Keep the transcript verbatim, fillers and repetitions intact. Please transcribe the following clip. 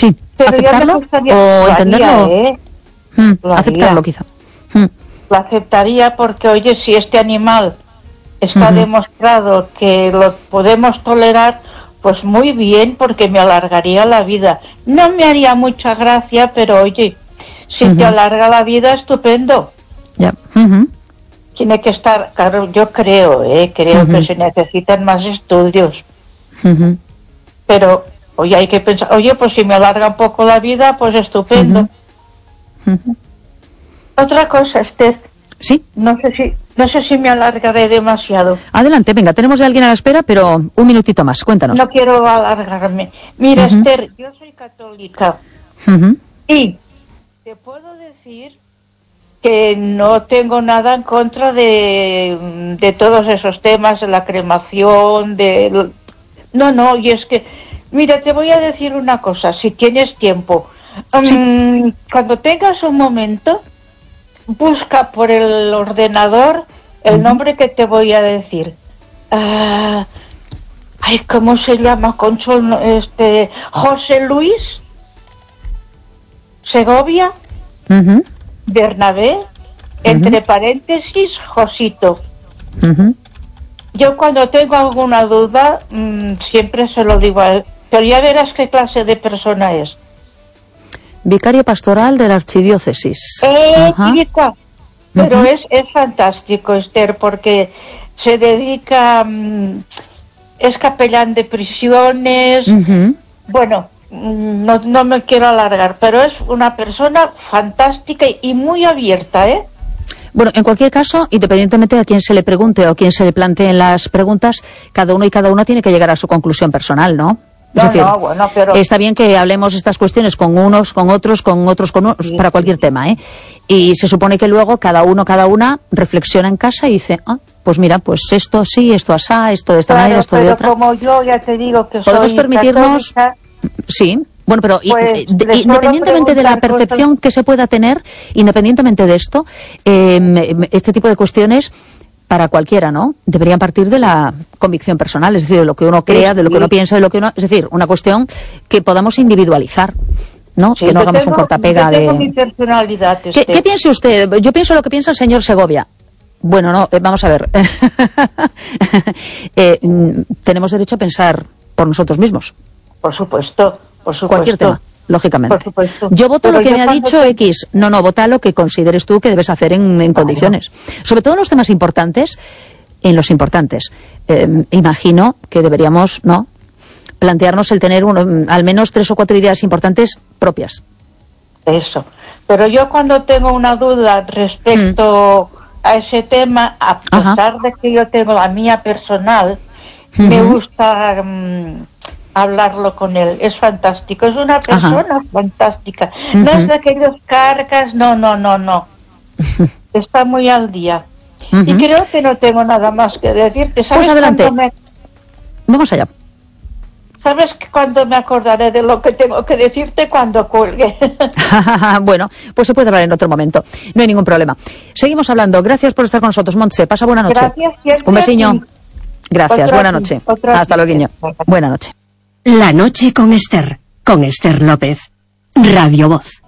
Sí, pero aceptarlo gustaría, o entenderlo. haría, ¿eh? Mm, Lo aceptarlo, haría. quizá. Mm. Lo aceptaría porque, oye, si este animal está Uh-huh. demostrado que lo podemos tolerar, pues muy bien, porque me alargaría la vida. No me haría mucha gracia, pero oye, si Uh-huh. te alarga la vida, estupendo. Ya. Uh-huh. Tiene que estar, claro, yo creo, eh, creo Uh-huh. que se necesitan más estudios. Uh-huh. Pero, oye, hay que pensar, oye, pues si me alarga un poco la vida, pues estupendo. Uh-huh. Uh-huh. Otra cosa, Esther, Sí. no sé si, no sé si me alargaré demasiado. Adelante, venga, tenemos a alguien a la espera, pero un minutito más, cuéntanos. No quiero alargarme. Mira, Uh-huh. Esther, yo soy católica Uh-huh. y te puedo decir que no tengo nada en contra de, de todos esos temas, de la cremación, de... No, no, y es que, mira, te voy a decir una cosa, si tienes tiempo. Sí. Um, cuando tengas un momento, busca por el ordenador el Uh-huh. nombre que te voy a decir. Ah, ay, ¿cómo se llama, Concho? Este, José Luis Segovia Uh-huh. Bernabé, entre paréntesis, Josito. Uh-huh. Yo cuando tengo alguna duda, mmm, siempre se lo digo a él, pero ya verás qué clase de persona es. Vicario pastoral de la archidiócesis. Eh, Ajá. chica, pero Ujú. es, es fantástico, Esther, porque se dedica, mmm, es capellán de prisiones, Ujú. bueno, mmm, no, no me quiero alargar, pero es una persona fantástica y muy abierta, ¿eh? Bueno, en cualquier caso, independientemente a quién se le pregunte o a quién se le planteen las preguntas, cada uno y cada una tiene que llegar a su conclusión personal, ¿no? Es No, decir, no, bueno, pero... está bien que hablemos estas cuestiones con unos, con otros, con otros, con otros, Sí, para cualquier sí. tema, ¿eh? Y se supone que luego cada uno, cada una reflexiona en casa y dice, ah, pues mira, pues esto sí, esto asá, esto de esta Claro, manera, esto pero de otra. como yo ya te digo que Podemos soy permitirnos- católica, Sí, bueno, pero i- Pues, eh, de- les suelo independientemente de la preguntar percepción cosas- que se pueda tener, independientemente de esto, eh, me- este tipo de cuestiones para cualquiera, ¿no? Deberían partir de la convicción personal, es decir, de lo que uno crea, de lo que uno piensa, de lo que uno, es decir, una cuestión que podamos individualizar, ¿no? sí, que no yo hagamos tengo, un cortapega yo tengo de... mi personalidad, ¿Qué, Esther. ¿Qué piense usted? Yo pienso lo que piensa el señor Segovia. Bueno, no, eh, vamos a ver. Eh, mm, tenemos derecho a pensar por nosotros mismos. Por supuesto, por supuesto. Cualquier tema, lógicamente. Por supuesto. Yo voto Pero lo que yo me ha cuando dicho te- X. No, no, vota lo que consideres tú que debes hacer en, en condiciones. Sobre todo en los temas importantes, en los importantes. Eh, imagino que deberíamos, ¿no?, plantearnos el tener uno, al menos tres o cuatro ideas importantes propias. Eso. Pero yo cuando tengo una duda respecto a ese tema, a Ajá. pesar de que yo tengo la mía personal, me Ujú. gusta mm, hablarlo con él. Es fantástico. Es una persona fantástica. No Ujú. es de aquellos cargas, no, no, no, no. Está muy al día. Ujú. Y creo que no tengo nada más que decirte. ¿Sabes Pues adelante. cuándo me- Vamos allá. ¿Sabes que cuando me acordaré de lo que tengo que decirte? Cuando cuelgue. Bueno, pues se puede hablar en otro momento. No hay ningún problema. Seguimos hablando. Gracias por estar con nosotros, Montse. Pasa buena noche. Gracias, siempre Un besiño. a ti. Gracias. Otra Buena a ti, noche. otra a Hasta ti. luego, guiño. Buena noche. La noche con Esther, con Esther López. Radio Voz.